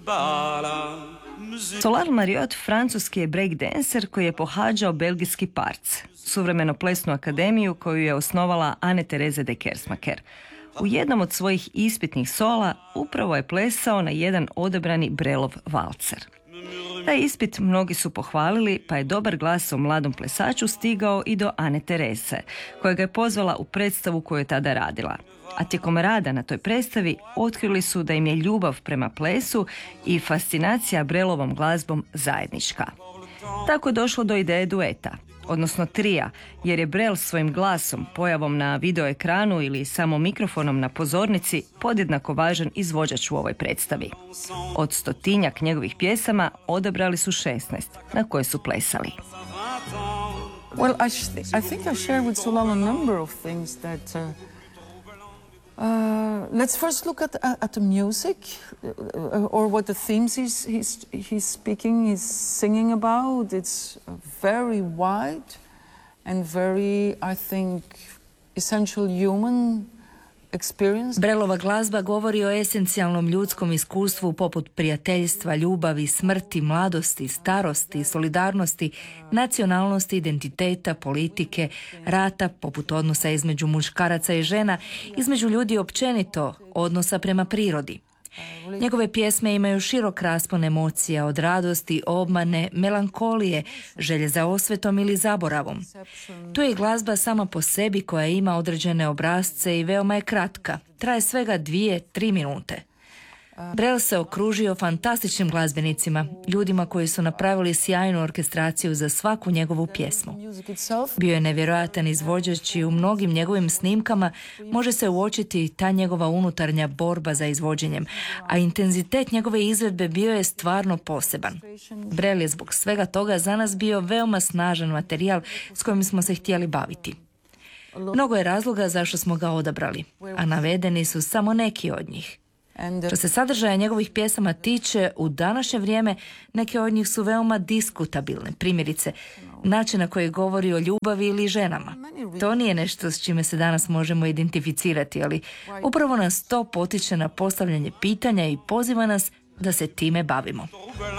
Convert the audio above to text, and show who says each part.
Speaker 1: Solar Mariot francuski je breakdancer koji je pohađao belgijski Parc, suvremeno plesnu akademiju koju je osnovala Anne-Therese de Kersmacher. U jednom od svojih ispitnih sola upravo je plesao na jedan odabrani Brelov valcer. Taj ispit mnogi su pohvalili, pa je dobar glas o mladom plesaču stigao i do Anne-Therese, koja ga je pozvala u predstavu koju je tada radila. A tijekom rada na toj predstavi otkrili su da im je ljubav prema plesu i fascinacija Brelovom glazbom zajednička. Tako je došlo do ideje dueta, odnosno trija, jer je Brel svojim glasom, pojavom na videoekranu ili samo mikrofonom na pozornici podjednako važan izvođač u ovoj predstavi. Od 100-tinjak njegovih pjesama odabrali su 16, na koje su plesali.
Speaker 2: Well, I think I share with Solar a number of things that... let's first look at the music, or what the themes he's speaking, he's singing about. It's very wide and very, I think, essential human experience.
Speaker 3: Brelova glazba govori o esencijalnom ljudskom iskustvu poput prijateljstva, ljubavi, smrti, mladosti, starosti, solidarnosti, nacionalnosti, identiteta, politike, rata, poput odnosa između muškaraca i žena, između ljudi općenito, odnosa prema prirodi. Njegove pjesme imaju širok raspon emocija, od radosti, obmane, melankolije, želje za osvetom ili zaboravom. Tu je glazba sama po sebi koja ima određene obrasce i veoma je kratka. Traje svega 2-3 minute. Brel se okružio fantastičnim glazbenicima, ljudima koji su napravili sjajnu orkestraciju za svaku njegovu pjesmu. Bio je nevjerojatan izvođač i u mnogim njegovim snimkama može se uočiti ta njegova unutarnja borba za izvođenjem, a intenzitet njegove izvedbe bio je stvarno poseban. Brel je zbog svega toga za nas bio veoma snažan materijal s kojim smo se htjeli baviti. Mnogo je razloga zašto smo ga odabrali, a navedeni su samo neki od njih. Što se sadržaja njegovih pjesama tiče, u današnje vrijeme neke od njih su veoma diskutabilne. Primjerice, način na koji govori o ljubavi ili ženama. To nije nešto s čime se danas možemo identificirati, ali upravo nas to potiče na postavljanje pitanja i poziva nas da se time bavimo.